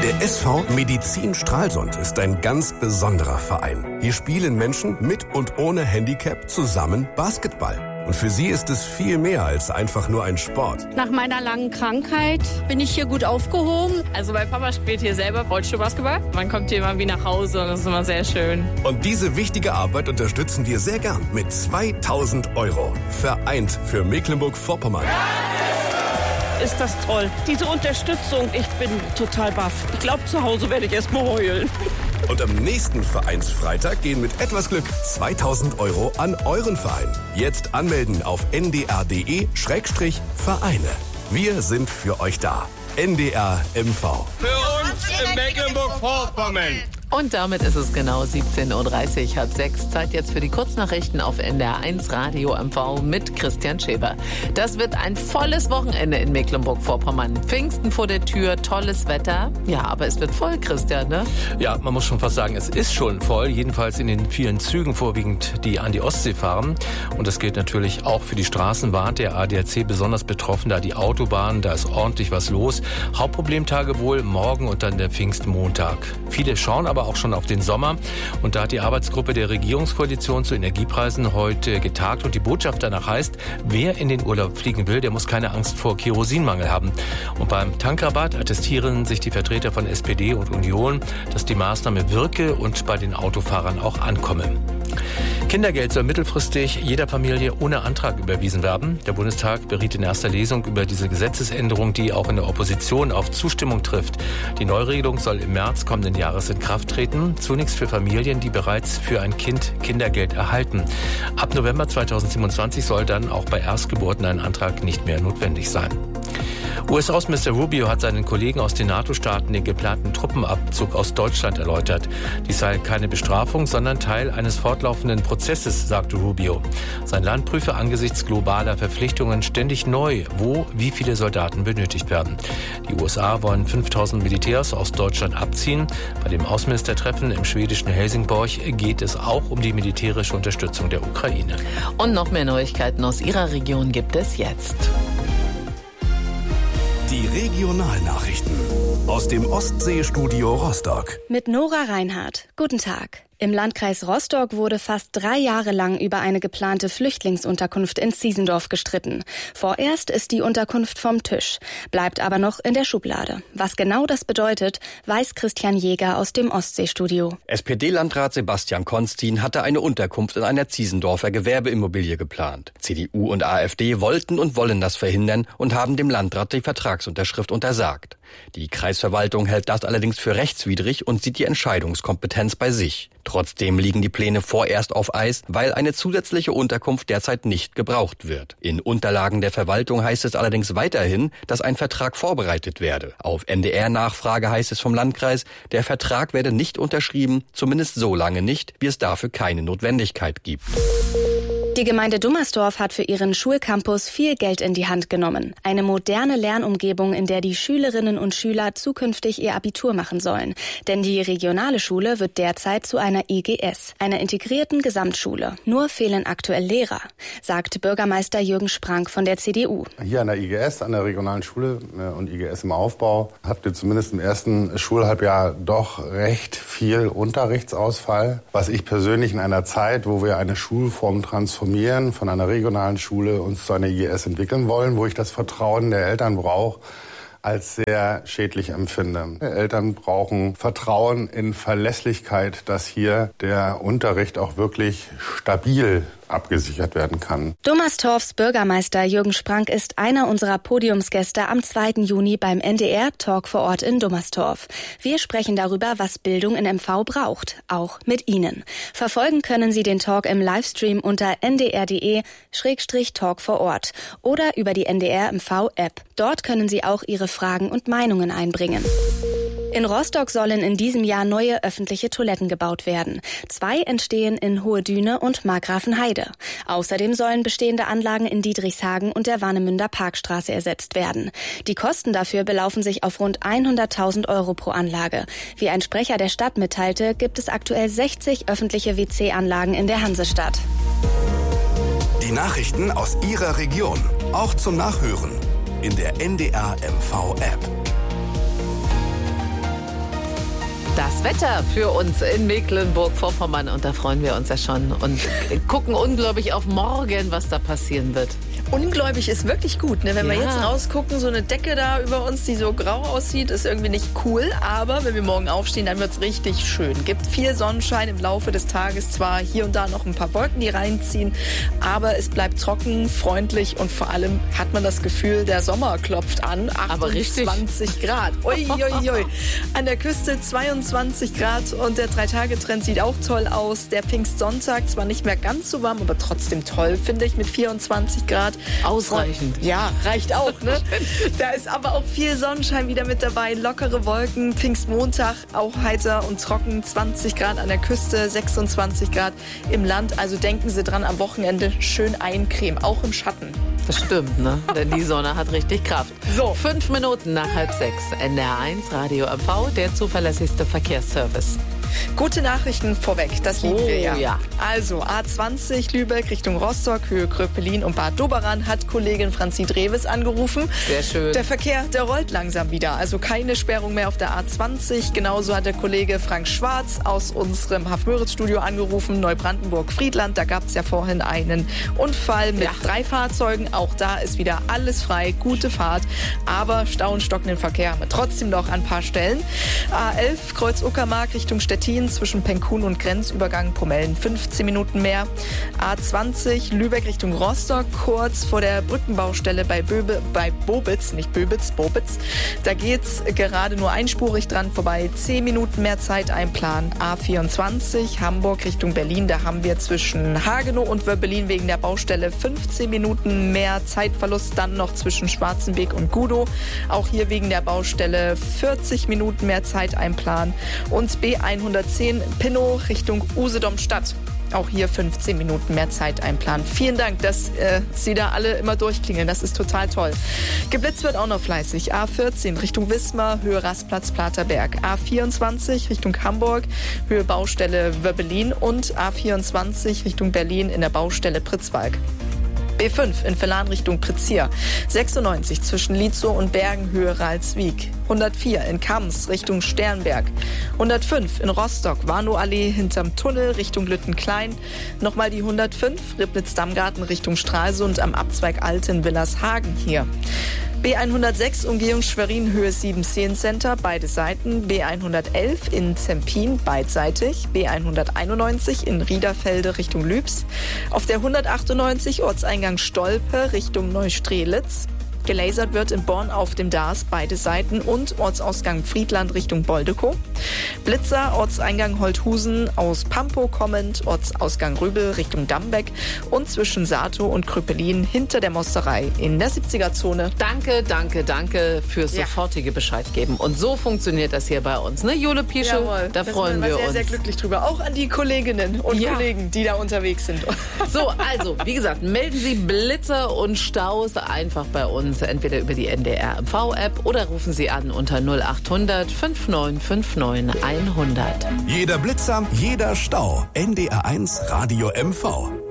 Der SV Medizin Stralsund ist ein ganz besonderer Verein. Hier spielen Menschen mit und ohne Handicap zusammen Basketball. Und für sie ist es viel mehr als einfach nur ein Sport. Nach meiner langen Krankheit bin ich hier gut aufgehoben. Also mein Papa spielt hier selber Rollstuhlbasketball. Man kommt hier immer wie nach Hause und das ist immer sehr schön. Und diese wichtige Arbeit unterstützen wir sehr gern mit 2.000 €. Vereint für Mecklenburg-Vorpommern. Ist das toll. Diese Unterstützung, ich bin total baff. Ich glaube, zu Hause werde ich erst mal heulen. Und am nächsten Vereinsfreitag gehen mit etwas Glück 2.000 € an euren Verein. Jetzt anmelden auf ndr.de/Vereine. Wir sind für euch da. NDR MV. Für uns in Mecklenburg-Vorpommern. Und damit ist es genau 17:30 Uhr, 5:30. Zeit jetzt für die Kurznachrichten auf NDR1 Radio MV mit Christian Schäber. Das wird ein volles Wochenende in Mecklenburg-Vorpommern. Pfingsten vor der Tür, tolles Wetter. Ja, aber es wird voll, Christian, ne? Ja, man muss schon fast sagen, es ist schon voll. Jedenfalls in den vielen Zügen vorwiegend, die an die Ostsee fahren. Und das gilt natürlich auch für die Straßenbahn. Der ADAC besonders betroffen, da die Autobahn, da ist ordentlich was los. Hauptproblemtage wohl morgen und dann der Pfingstmontag. Viele schauen aber auch schon auf den Sommer. Und da hat die Arbeitsgruppe der Regierungskoalition zu Energiepreisen heute getagt. Und die Botschaft danach heißt, wer in den Urlaub fliegen will, der muss keine Angst vor Kerosinmangel haben. Und beim Tankrabatt attestieren sich die Vertreter von SPD und Union, dass die Maßnahme wirke und bei den Autofahrern auch ankomme. Kindergeld soll mittelfristig jeder Familie ohne Antrag überwiesen werden. Der Bundestag beriet in erster Lesung über diese Gesetzesänderung, die auch in der Opposition auf Zustimmung trifft. Die Neuregelung soll im März kommenden Jahres in Kraft treten. Zunächst für Familien, die bereits für ein Kind Kindergeld erhalten. Ab November 2027 soll dann auch bei Erstgeburten ein Antrag nicht mehr notwendig sein. US-Außenminister Rubio hat seinen Kollegen aus den NATO-Staaten den geplanten Truppenabzug aus Deutschland erläutert. Dies sei keine Bestrafung, sondern Teil eines fortlaufenden Prozesses, sagte Rubio. Sein Land prüfe angesichts globaler Verpflichtungen ständig neu, wo wie viele Soldaten benötigt werden. Die USA wollen 5.000 Militärs aus Deutschland abziehen. Bei dem Außenministertreffen im schwedischen Helsingborg geht es auch um die militärische Unterstützung der Ukraine. Und noch mehr Neuigkeiten aus Ihrer Region gibt es jetzt. Die Regionalnachrichten aus dem Ostseestudio Rostock. Mit Nora Reinhardt. Guten Tag. Im Landkreis Rostock wurde fast 3 Jahre lang über eine geplante Flüchtlingsunterkunft in Ziesendorf gestritten. Vorerst ist die Unterkunft vom Tisch, bleibt aber noch in der Schublade. Was genau das bedeutet, weiß Christian Jäger aus dem Ostseestudio. SPD-Landrat Sebastian Konstin hatte eine Unterkunft in einer Ziesendorfer Gewerbeimmobilie geplant. CDU und AfD wollten und wollen das verhindern und haben dem Landrat die Vertragsunterschrift untersagt. Die Kreisverwaltung hält das allerdings für rechtswidrig und sieht die Entscheidungskompetenz bei sich. Trotzdem liegen die Pläne vorerst auf Eis, weil eine zusätzliche Unterkunft derzeit nicht gebraucht wird. In Unterlagen der Verwaltung heißt es allerdings weiterhin, dass ein Vertrag vorbereitet werde. Auf NDR-Nachfrage heißt es vom Landkreis, der Vertrag werde nicht unterschrieben, zumindest so lange nicht, wie es dafür keine Notwendigkeit gibt. Die Gemeinde Dummersdorf hat für ihren Schulcampus viel Geld in die Hand genommen. Eine moderne Lernumgebung, in der die Schülerinnen und Schüler zukünftig ihr Abitur machen sollen. Denn die regionale Schule wird derzeit zu einer IGS, einer integrierten Gesamtschule. Nur fehlen aktuell Lehrer, sagt Bürgermeister Jürgen Sprank von der CDU. Hier an der IGS, an der regionalen Schule und IGS im Aufbau, habt ihr zumindest im ersten Schulhalbjahr doch recht viel Unterrichtsausfall. Was ich persönlich in einer Zeit, wo wir eine Schulform transformieren, von einer regionalen Schule uns zu einer IGS entwickeln wollen, wo ich das Vertrauen der Eltern brauche, als sehr schädlich empfinde. Eltern brauchen Vertrauen in Verlässlichkeit, dass hier der Unterricht auch wirklich stabil abgesichert werden kann. Dummersdorfs Bürgermeister Jürgen Sprank ist einer unserer Podiumsgäste am 2. Juni beim NDR Talk vor Ort in Dummersdorf. Wir sprechen darüber, was Bildung in MV braucht, auch mit Ihnen. Verfolgen können Sie den Talk im Livestream unter ndr.de/Talk vor Ort oder über die NDR MV App. Dort können Sie auch Ihre Fragen und Meinungen einbringen. In Rostock sollen in diesem Jahr neue öffentliche Toiletten gebaut werden. 2 entstehen in Hohe Düne und Markgrafenheide. Außerdem sollen bestehende Anlagen in Dietrichshagen und der Warnemünder Parkstraße ersetzt werden. Die Kosten dafür belaufen sich auf rund 100.000 € pro Anlage. Wie ein Sprecher der Stadt mitteilte, gibt es aktuell 60 öffentliche WC-Anlagen in der Hansestadt. Die Nachrichten aus Ihrer Region, auch zum Nachhören in der NDR MV App. Wetter für uns in Mecklenburg-Vorpommern und da freuen wir uns ja schon und gucken ungläubig auf morgen, was da passieren wird. Ungläubig ist wirklich gut, ne? Wenn wir jetzt rausgucken, so eine Decke da über uns, die so grau aussieht, ist irgendwie nicht cool. Aber wenn wir morgen aufstehen, dann wird es richtig schön. Gibt viel Sonnenschein im Laufe des Tages. Zwar hier und da noch ein paar Wolken, die reinziehen, aber es bleibt trocken, freundlich und vor allem hat man das Gefühl, der Sommer klopft an. 28 Grad. Ui, ui, ui. An der Küste 22 Grad und der 3-Tage-Trend sieht auch toll aus. Der Pfingstsonntag zwar nicht mehr ganz so warm, aber trotzdem toll, finde ich, mit 24 Grad. Ausreichend. Ja, reicht auch, ne? Da ist aber auch viel Sonnenschein wieder mit dabei, lockere Wolken, Pfingstmontag auch heiter und trocken, 20 Grad an der Küste, 26 Grad im Land. Also denken Sie dran, am Wochenende schön eincremen, auch im Schatten. Das stimmt, ne? Denn die Sonne hat richtig Kraft. So, 5 Minuten nach 5:30. NDR1 Radio MV, der zuverlässigste Verkehrsservice. Gute Nachrichten vorweg, das lieben wir ja. Also A20 Lübeck Richtung Rostock, Höhe Kröpelin und Bad Doberan hat Kollegin Franzi Dreves angerufen. Sehr schön. Der Verkehr, der rollt langsam wieder, also keine Sperrung mehr auf der A20. Genauso hat der Kollege Frank Schwarz aus unserem Haf-Möritz-Studio angerufen, Neubrandenburg-Friedland. Da gab es ja vorhin einen Unfall mit 3 Fahrzeugen. Auch da ist wieder alles frei, gute Fahrt. Aber Stau und stockenden Verkehr haben wir trotzdem noch an ein paar Stellen. A11 Kreuz-Uckermark Richtung Stettin zwischen Penkun und Grenzübergang Pomellen 15 Minuten mehr. A20 Lübeck Richtung Rostock, kurz vor der Brückenbaustelle bei Bobitz, nicht Böbitz, Bobitz. Da geht's gerade nur einspurig dran vorbei. 10 Minuten mehr Zeit einplanen. A24 Hamburg Richtung Berlin, da haben wir zwischen Hagenow und Wöbbelin wegen der Baustelle 15 Minuten mehr Zeitverlust. Dann noch zwischen Schwarzenbeek und Gudow. Auch hier wegen der Baustelle 40 Minuten mehr Zeit einplanen. Und B110 Pinnow Richtung Usedom-Stadt. Auch hier 15 Minuten mehr Zeit einplanen. Vielen Dank, dass Sie da alle immer durchklingeln. Das ist total toll. Geblitzt wird auch noch fleißig. A14 Richtung Wismar, Höhe Rastplatz Platerberg. A24 Richtung Hamburg, Höhe Baustelle Wöbbelin. Und A24 Richtung Berlin in der Baustelle Pritzwalk. B5 in Verlan Richtung Prizier, 96 zwischen Lietzow und Bergen Höhe Ralswiek, 104 in Kams Richtung Sternberg, 105 in Rostock Warnow-Allee hinterm Tunnel Richtung Lüttenklein, nochmal die 105 Ribnitz-Dammgarten Richtung Stralsund am Abzweig Alten-Villershagen hier. B106 Umgehung Schwerin Höhe 710 Center, beide Seiten. B111 in Zempin, beidseitig. B191 in Riederfelde Richtung Lübs. Auf der 198 Ortseingang Stolpe Richtung Neustrelitz. Gelasert wird in Born auf dem Daas, beide Seiten. Und Ortsausgang Friedland Richtung Boldekow. Blitzer, Ortseingang Holthusen aus Pampo kommend, Ortsausgang Rübel Richtung Dambeck und zwischen Sato und Kröpelin hinter der Mosterei in der 70er-Zone. Danke fürs sofortige Bescheid geben. Und so funktioniert das hier bei uns, ne, Jule Piesche? Jawohl, da freuen wir uns. Sehr, sehr glücklich drüber. Auch an die Kolleginnen und Kollegen, die da unterwegs sind. So, also, wie gesagt, melden Sie Blitzer und Staus einfach bei uns, entweder über die NDR MV-App oder rufen Sie an unter 0800 5959 100. Jeder Blitzer, jeder Stau. NDR1 Radio MV.